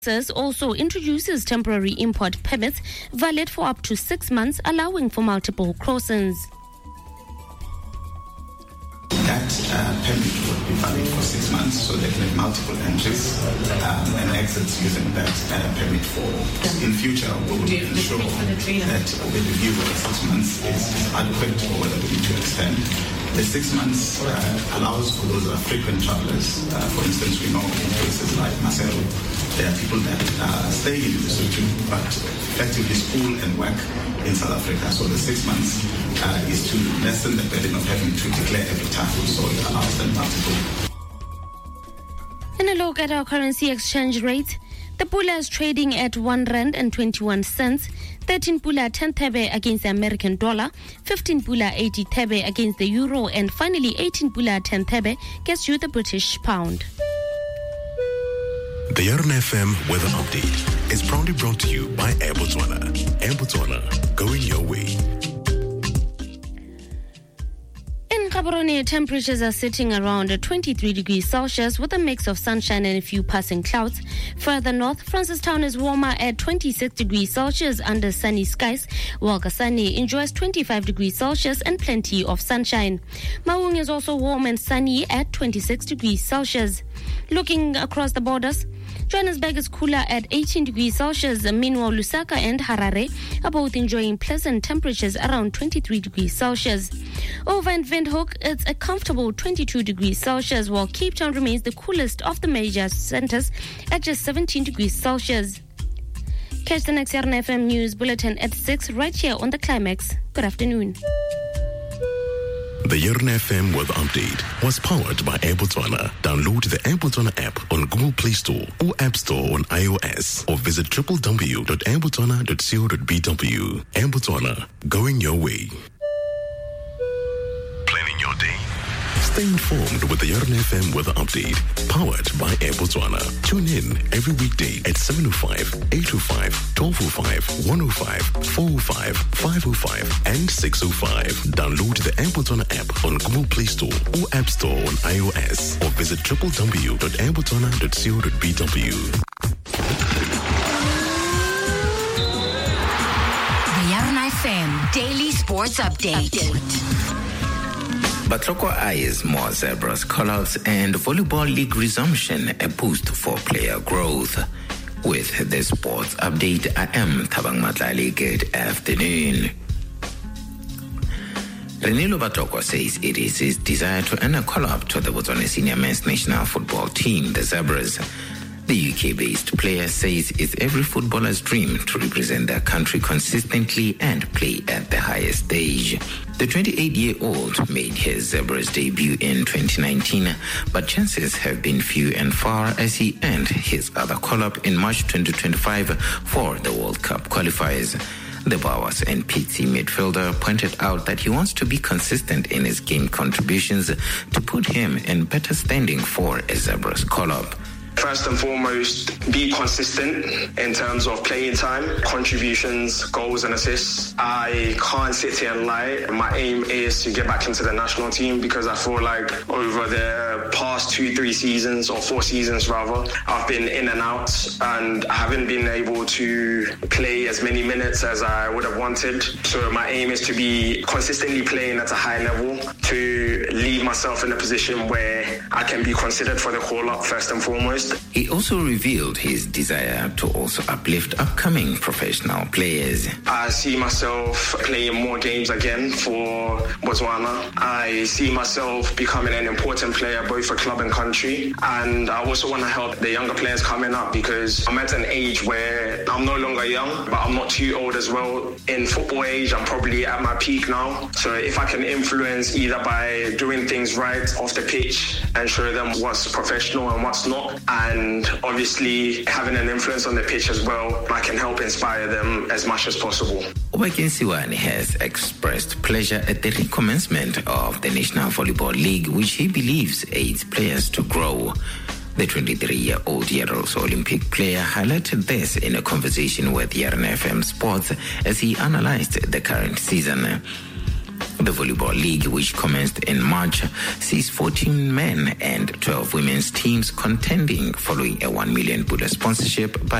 also introduces temporary import permits valid for up to 6 months, allowing for multiple crossings. That permit would be valid for 6 months, so they can have multiple entries and exits using that permit for. In future, we will ensure that the review of the 6 months is adequate or whether we need to extend. The 6 months allows for those frequent travelers. For instance, we know in places like Maseru, there are people that stay in Lesotho but effectively school and work in South Africa. So the 6 months is to lessen the burden of having to declare every time, so it allows them multiple. In a look at our currency exchange rate, the pula is trading at R1.21, 13 pula 10 thebe against the American dollar, 15 pula 80 thebe against the euro, and finally 18 pula 10 thebe gets you the British pound. The Yarn FM Weather Update is proudly brought to you by Air Botswana. Air Botswana, going your way. In Gaborone, temperatures are sitting around 23 degrees Celsius with a mix of sunshine and a few passing clouds. Further north, Francistown is warmer at 26 degrees Celsius under sunny skies, while Kasane enjoys 25 degrees Celsius and plenty of sunshine. Maung is also warm and sunny at 26 degrees Celsius. Looking across the borders, Johannesburg is cooler at 18 degrees Celsius. Meanwhile, Lusaka and Harare are both enjoying pleasant temperatures around 23 degrees Celsius. Over in Windhoek, it's a comfortable 22 degrees Celsius, while Cape Town remains the coolest of the major centers at just 17 degrees Celsius. Catch the next Yarn FM News Bulletin at 6 right here on The Climax. Good afternoon. The Yarn FM Weather Update was powered by Air Botswana. Download the Air Botswana app on Google Play Store or App Store on iOS, or visit www.airbotswana.co.bw. Air Botswana, going your way. Planning your day? Stay informed with the Yarn FM Weather Update, powered by Air Botswana. Tune in every weekday at 7:05, 8:05, 12:05, 1:05, 4:05, 5:05, and 6:05. Download the Air Botswana app on Google Play Store or App Store on iOS, or visit www.airbotswana.co.bw. The Yarn FM Daily Sports Update. Batloko Eyes, more Zebras callouts, and Volleyball League resumption, a boost for player growth. With the sports update, I am Thabang Matlali. Good afternoon. Renilo Batloko says it is his desire to earn a call-up to the Botswana senior men's national football team, the Zebras. The UK-based player says it's every footballer's dream to represent their country consistently and play at the highest stage. The 28-year-old made his Zebras debut in 2019, but chances have been few and far as he earned his other call-up in March 2025 for the World Cup qualifiers. The Bowers and PC midfielder pointed out that he wants to be consistent in his game contributions to put him in better standing for a Zebras call-up. First and foremost, be consistent in terms of playing time, contributions, goals and assists. I can't sit here and lie. My aim is to get back into the national team because I feel like over the past 2-3 seasons, or 4 seasons rather, I've been in and out and I haven't been able to play as many minutes as I would have wanted. So my aim is to be consistently playing at a high level, to leave myself in a position where I can be considered for the call-up first and foremost. He also revealed his desire to also uplift upcoming professional players. I see myself playing more games again for Botswana. I see myself becoming an important player both for club and country. And I also want to help the younger players coming up because I'm at an age where I'm no longer young, but I'm not too old as well. In football age, I'm probably at my peak now. So if I can influence either by doing things right off the pitch and show them what's professional and what's not, and obviously having an influence on the pitch as well, I can help inspire them as much as possible. Obakeng Siwane has expressed pleasure at the recommencement of the National Volleyball League, which he believes aids players to grow. The 23-year-old Yarrow's Olympic player highlighted this in a conversation with Yarn FM Sports as he analyzed the current season. The Volleyball League, which commenced in March, sees 14 men and 12 women's teams contending following a 1 million Buddha sponsorship by